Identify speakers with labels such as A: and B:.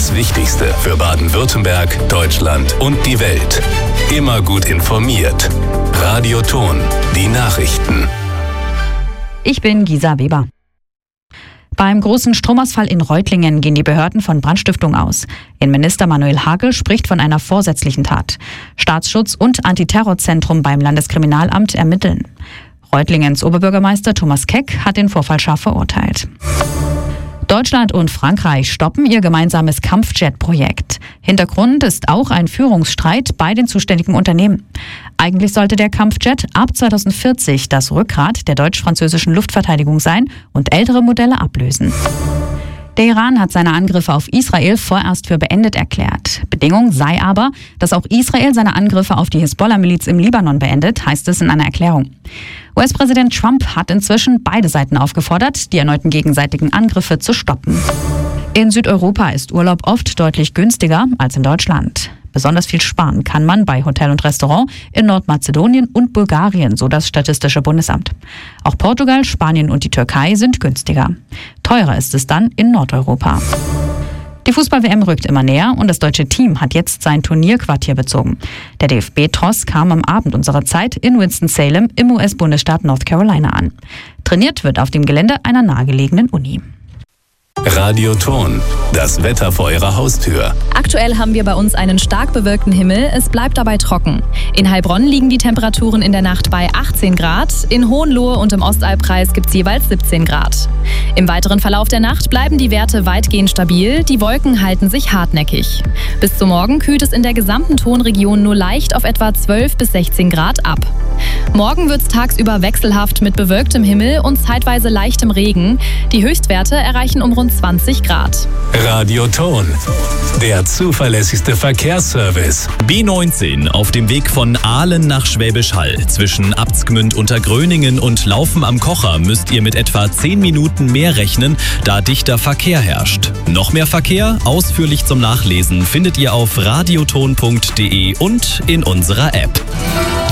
A: Das Wichtigste für Baden-Württemberg, Deutschland und die Welt. Immer gut informiert. Radio Thon, die Nachrichten.
B: Ich bin Gisa Weber. Beim großen Stromausfall in Reutlingen gehen die Behörden von Brandstiftung aus. Innenminister Manuel Hagel spricht von einer vorsätzlichen Tat. Staatsschutz und Antiterrorzentrum beim Landeskriminalamt ermitteln. Reutlingens Oberbürgermeister Thomas Keck hat den Vorfall scharf verurteilt. Deutschland und Frankreich stoppen ihr gemeinsames Kampfjet-Projekt. Hintergrund ist auch ein Führungsstreit bei den zuständigen Unternehmen. Eigentlich sollte der Kampfjet ab 2040 das Rückgrat der deutsch-französischen Luftverteidigung sein und ältere Modelle ablösen. Der Iran hat seine Angriffe auf Israel vorerst für beendet erklärt. Bedingung sei aber, dass auch Israel seine Angriffe auf die Hisbollah-Miliz im Libanon beendet, heißt es in einer Erklärung. US-Präsident Trump hat inzwischen beide Seiten aufgefordert, die erneuten gegenseitigen Angriffe zu stoppen. In Südeuropa ist Urlaub oft deutlich günstiger als in Deutschland. Besonders viel sparen kann man bei Hotel und Restaurant in Nordmazedonien und Bulgarien, so das Statistische Bundesamt. Auch Portugal, Spanien und die Türkei sind günstiger. Teurer ist es dann in Nordeuropa. Die Fußball-WM rückt immer näher und das deutsche Team hat jetzt sein Turnierquartier bezogen. Der DFB-Tross kam am Abend unserer Zeit in Winston-Salem im US-Bundesstaat North Carolina an. Trainiert wird auf dem Gelände einer nahegelegenen Uni.
A: Radio Thon, das Wetter vor Ihrer Haustür.
C: Aktuell haben wir bei uns einen stark bewölkten Himmel, es bleibt dabei trocken. In Heilbronn liegen die Temperaturen in der Nacht bei 18 Grad, in Hohenlohe und im Ostalbkreis gibt es jeweils 17 Grad. Im weiteren Verlauf der Nacht bleiben die Werte weitgehend stabil, die Wolken halten sich hartnäckig. Bis zum Morgen kühlt es in der gesamten Thonregion nur leicht auf etwa 12 bis 16 Grad ab. Morgen wird es tagsüber wechselhaft mit bewölktem Himmel und zeitweise leichtem Regen. Die Höchstwerte erreichen um rund 20 Grad.
A: Radio Thon, der zuverlässigste Verkehrsservice.
D: B19 auf dem Weg von Aalen nach Schwäbisch Hall. Zwischen Abtsgmünd unter Gröningen und Laufen am Kocher müsst ihr mit etwa 10 Minuten mehr rechnen, da dichter Verkehr herrscht. Noch mehr Verkehr, ausführlich zum Nachlesen, findet ihr auf radiothon.de und in unserer App.